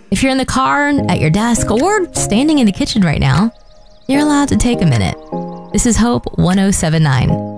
If you're in the car, at your desk, or standing in the kitchen right now, you're allowed to take a minute. This is Hope 1079.